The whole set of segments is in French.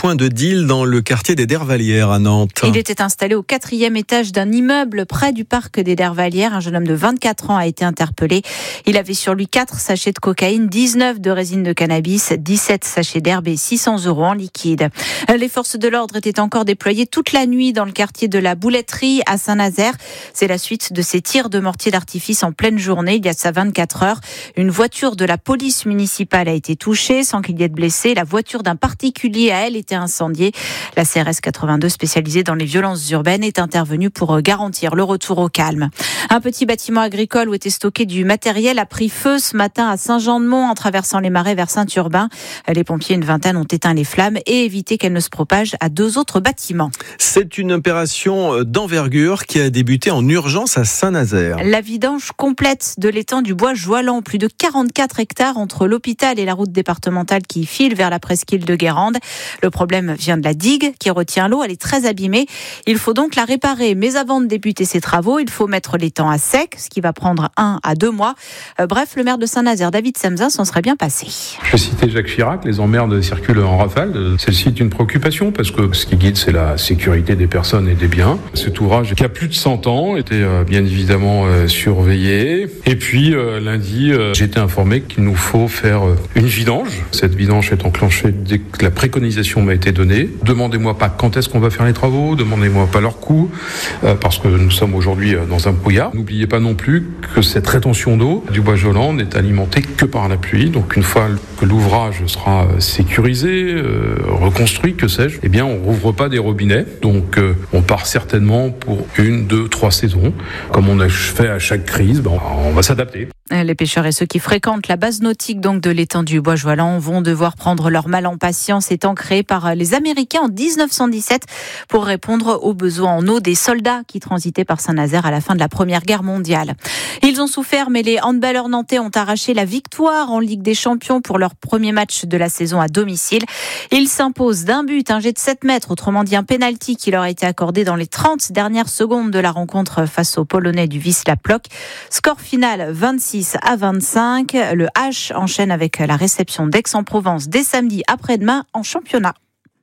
point de deal dans le quartier des Dervalières à Nantes. Il était installé au 4e étage d'un immeuble près du parc des Dervalières. Un jeune homme de 24 ans a été interpellé. Il avait sur lui 4 sachets de cocaïne, 19 de résine de cannabis, 17 sachets d'herbe et 600 € en liquide. Les forces de l'ordre étaient encore déployées toute la nuit dans le quartier de la Bouletterie à Saint-Nazaire. C'est la suite de ces tirs de mortier d'artifice en pleine journée, il y a de ça 24 heures. Une voiture de la police municipale a été touchée sans qu'il y ait de blessés. La voiture d'un particulier a, elle, été incendiée. La CRS 82, spécialisée dans les violences urbaines, est intervenue pour garantir le retour au calme. Un petit bâtiment agricole où était stocké du matériel a pris feu ce matin à Saint-Jean-de-Mont en traversant les marais vers Saint-Urbain. Les pompiers, une vingtaine, ont éteint les flammes et évité qu'elles ne se propagent à 2 autres bâtiments. C'est une opération d'envergure qui a débuté en urgence à Saint-Nazaire. La vidange complète de l'étang du Bois Joalan, plus de 44 hectares entre l'hôpital et la route départementale qui file vers la presqu'île de Guérande. Le problème vient de la digue qui retient l'eau, elle est très abîmée. Il faut donc la réparer, mais avant de débuter ces travaux, il faut mettre l'étang à sec, ce qui va prendre 1 à 2 mois. Bref, le maire de Saint-Nazaire, David Semza, s'en serait bien passé. Je citais Jacques Chirac, les emmerdes circulent en rafale. Celle-ci est une préoccupation parce que ce qui guide, c'est la sécurité des personnes et des biens. Cet ouvrage, qui a plus de 100 ans, était bien évidemment surveillé. Et puis, lundi, j'ai été informé qu'il nous faut faire une vidange. Cette vidange est enclenchée dès que la préconisation m'a été donnée. Demandez-moi pas quand est-ce qu'on va faire les travaux, demandez-moi pas leur coût, parce que nous sommes aujourd'hui dans un brouillard. N'oubliez pas non plus que cette rétention d'eau du Bois Joalan n'est alimentée que par la pluie. Donc une fois que l'ouvrage sera sécurisé, reconstruit, que sais-je, eh bien on rouvre pas des robinets. Donc on part certainement pour 1, 2, 3 saisons. Comme on a fait à chaque crise, on va s'adapter. Les pêcheurs et ceux qui fréquentent la base nautique donc de l'étang du Bois Joalan vont devoir prendre leur mal en patience, étant créé par les Américains en 1917 pour répondre aux besoins en eau des soldats qui transitaient par Saint-Nazaire à la fin de la Première Guerre mondiale. Ils ont souffert, mais les handballeurs nantais ont arraché la victoire en Ligue des Champions pour leur premier match de la saison à domicile. Ils s'imposent d'un but, un jet de 7 mètres, autrement dit un pénalty qui leur a été accordé dans les 30 dernières secondes de la rencontre face aux Polonais du Wisła Płock. Score final 26 à 25. Le H enchaîne avec la réception d'Aix-en-Provence dès samedi après-demain en championnat.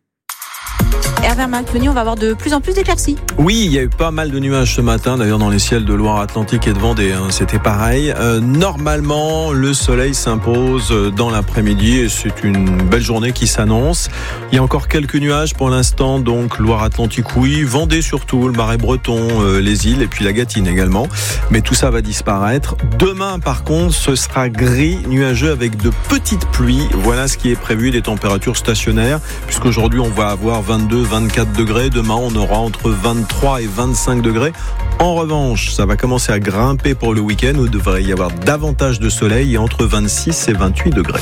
Hervé Macloni, on va avoir de plus en plus d'éclaircies. Oui, il y a eu pas mal de nuages ce matin, d'ailleurs dans les ciels de Loire-Atlantique et de Vendée, c'était pareil. Normalement, le soleil s'impose dans l'après-midi et c'est une belle journée qui s'annonce. Il y a encore quelques nuages pour l'instant, donc Loire-Atlantique, oui, Vendée surtout, le Marais breton, les îles et puis la Gâtine également. Mais tout ça va disparaître. Demain, par contre, ce sera gris, nuageux avec de petites pluies. Voilà ce qui est prévu, des températures stationnaires, puisqu'aujourd'hui on va avoir 22-24 degrés. Demain, on aura entre 23 et 25 degrés. En revanche, ça va commencer à grimper pour le week-end où il devrait y avoir davantage de soleil et entre 26 et 28 degrés.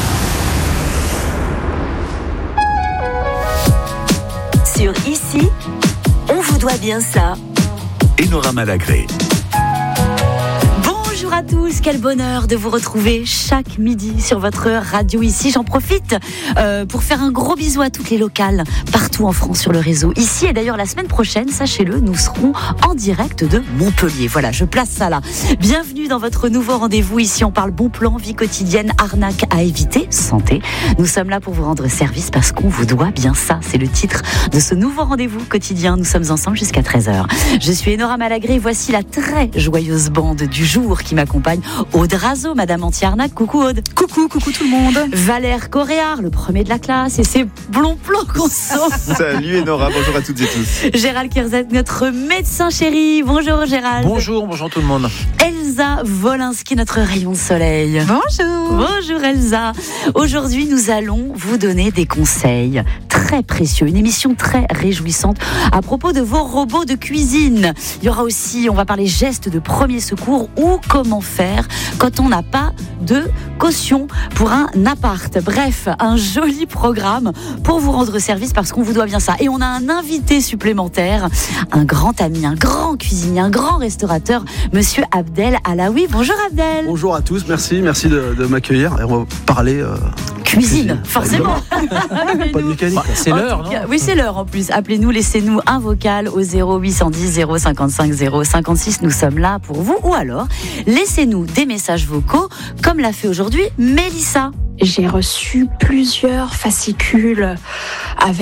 Sur Ici, on vous doit bien ça. Enora Malagré. Bonjour à tous, quel bonheur de vous retrouver chaque midi sur votre radio Ici. J'en profite pour faire un gros bisou à toutes les locales partout en France sur le réseau Ici. Et d'ailleurs la semaine prochaine, sachez-le, nous serons en direct de Montpellier. Voilà, je place ça là. Bienvenue dans votre nouveau rendez-vous. Ici, on parle bon plan, vie quotidienne, arnaque à éviter, santé. Nous sommes là pour vous rendre service parce qu'on vous doit bien ça. C'est le titre de ce nouveau rendez-vous quotidien. Nous sommes ensemble jusqu'à 13h. Je suis Enora Malagré. Voici la très joyeuse bande du jour qui m'accompagne. Aude Razo, Madame Anti-Arnaque. Coucou Aude. Coucou tout le monde. Valère Coréard, le premier de la classe, et c'est blond plans qu'on sauve. Salut Enora, bonjour à toutes et tous. Gérald Kierzet, notre médecin chéri. Bonjour Gérald. Bonjour tout le monde. Elsa Wolinski, notre rayon de soleil. Bonjour. Bonjour Elsa. Aujourd'hui, nous allons vous donner des conseils très précieux, une émission très réjouissante à propos de vos robots de cuisine. Il y aura aussi, on va parler gestes de premier secours ou comment faire quand on n'a pas de caution pour un appart. Bref, un joli programme pour vous rendre service parce qu'on vous doit bien ça. Et on a un invité supplémentaire, un grand ami, un grand cuisinier, un grand restaurateur, monsieur Abdel Alaoui. Bonjour Abdel. Bonjour à tous, merci de m'accueillir. Et on va parler cuisine, forcément. Pas de mécanique. C'est l'heure, non ? Oui, c'est l'heure en plus. Appelez-nous, laissez-nous un vocal au 0810 055 056. Nous sommes là pour vous. Ou alors, laissez-nous des messages vocaux, comme l'a fait aujourd'hui Mélissa. J'ai reçu plusieurs fascicules avec